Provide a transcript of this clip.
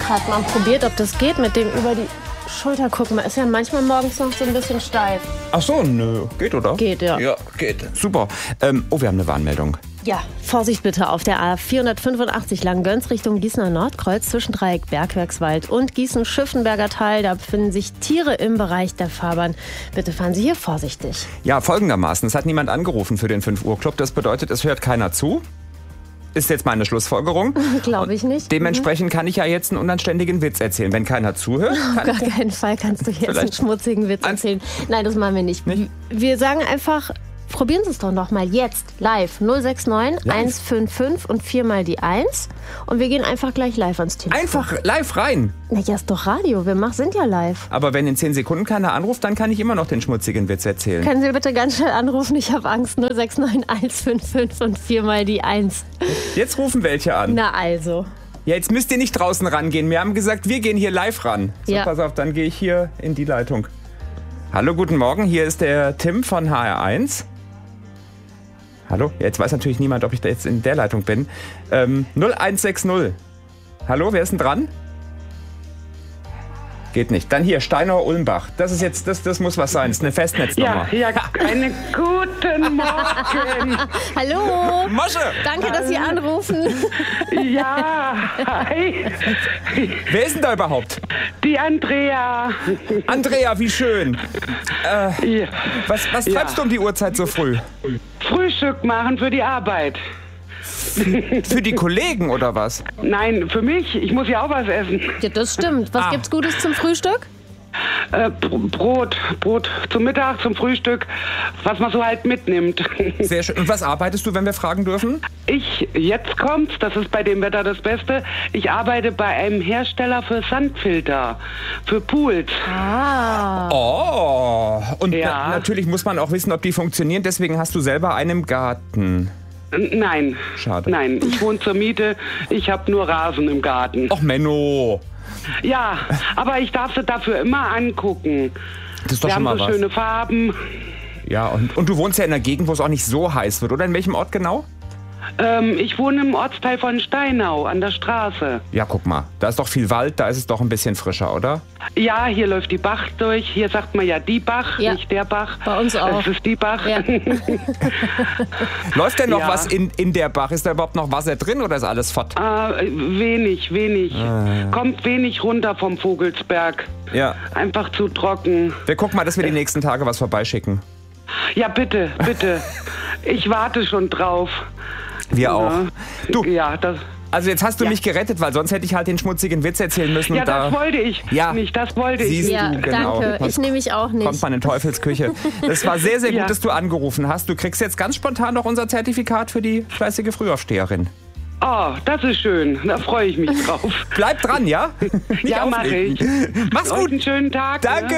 gerade mal probiert, ob das geht mit dem über die Schulter gucken. Man ist ja manchmal morgens noch so ein bisschen steif. Ach so, nö. Geht, oder? Geht, ja. Ja, geht. Super. Wir haben eine Warnmeldung. Ja, Vorsicht bitte auf der A485 Langgöns Richtung Gießener Nordkreuz zwischen Dreieck Bergwerkswald und Gießen-Schiffenberger Tal. Da befinden sich Tiere im Bereich der Fahrbahn. Bitte fahren Sie hier vorsichtig. Ja, folgendermaßen. Es hat niemand angerufen für den 5 Uhr Club. Das bedeutet, es hört keiner zu. Ist jetzt meine Schlussfolgerung. Glaube ich nicht. Dementsprechend kann ich ja jetzt einen unanständigen Witz erzählen. Wenn keiner zuhört, Auf gar keinen Fall kannst du jetzt einen schmutzigen Witz erzählen. Nein, das machen wir nicht. Wir sagen einfach, probieren Sie es doch noch mal jetzt live. 069 155 und 4 mal die 1. Und wir gehen einfach gleich live ans Telefon. einfach live rein. Na ja, ist doch Radio. Wir sind ja live. Aber wenn in 10 Sekunden keiner anruft, dann kann ich immer noch den schmutzigen Witz erzählen. Können Sie bitte ganz schnell anrufen? Ich habe Angst. 069 155 und 4 mal die 1. Jetzt rufen welche an. Na also. Ja, jetzt müsst ihr nicht draußen rangehen. Wir haben gesagt, wir gehen hier live ran. So, ja. Pass auf, dann gehe ich hier in die Leitung. Hallo, guten Morgen. Hier ist der Tim von HR1. Hallo? Jetzt weiß natürlich niemand, ob ich da jetzt in der Leitung bin. 0160. Hallo, wer ist denn dran? Geht nicht. Dann hier, Steinau-Ulmbach. Das ist jetzt, das muss was sein. Das ist eine Festnetznummer. Ja, einen guten Morgen. Hallo. Mosche! Danke, dass Sie anrufen. Ja, hi. Wer ist denn da überhaupt? Die Andrea. Andrea, wie schön. Ja. Was treibst du um die Uhrzeit so früh? Frühstück machen für die Arbeit. Für die Kollegen oder was? Nein, für mich. Ich muss ja auch was essen. Ja, das stimmt. Was gibt's Gutes zum Frühstück? Brot zum Mittag, zum Frühstück, was man so halt mitnimmt. Sehr schön. Und was arbeitest du, wenn wir fragen dürfen? Jetzt kommt's, das ist bei dem Wetter das Beste, ich arbeite bei einem Hersteller für Sandfilter, für Pools. Ah. Oh, und Ja. natürlich muss man auch wissen, ob die funktionieren. Deswegen hast du selber einen im Garten. Nein. Schade. Nein, ich wohne zur Miete, ich habe nur Rasen im Garten. Och, Menno. Ja, aber ich darf sie dafür immer angucken. Das ist doch Wir schon haben mal so was. schöne Farben. Ja, und du wohnst ja in einer Gegend, wo es auch nicht so heiß wird, oder? In welchem Ort genau? Ich wohne im Ortsteil von Steinau an der Straße. Ja, guck mal. Da ist doch viel Wald, da ist es doch ein bisschen frischer, oder? Ja, hier läuft die Bach durch. Hier sagt man ja die Bach, Ja. nicht der Bach. Bei uns auch. Es ist die Bach. Ja. Läuft denn noch Ja. was in der Bach? Ist da überhaupt noch Wasser drin oder ist alles fort? Wenig. Kommt wenig runter vom Vogelsberg. Ja. Einfach zu trocken. Wir gucken mal, dass wir die nächsten Tage was vorbeischicken. Ja, bitte. Ich warte schon drauf. Wir auch. Du, Ja, das... also jetzt hast du Ja. mich gerettet, weil sonst hätte ich halt den schmutzigen Witz erzählen müssen. Ja, und da das wollte ich nicht. Das wollte ich Siehst nicht. Ja, du, genau. danke. Ich nehme mich auch nicht. Kommt man in Teufelsküche. Das war sehr, sehr gut, Ja. dass du angerufen hast. Du kriegst jetzt ganz spontan noch unser Zertifikat für die fleißige Frühaufsteherin. Oh, das ist schön. Da freue ich mich drauf. Bleib dran, ja? Nicht Ja, mach aufregen. ich. Mach's Euch gut. einen schönen Tag. Danke.